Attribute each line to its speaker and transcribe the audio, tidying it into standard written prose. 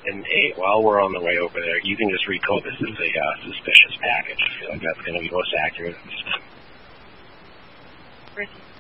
Speaker 1: And hey, while we're on the way over there, you can just recode this as a suspicious package. I feel like that's going to be most accurate.
Speaker 2: Ricky.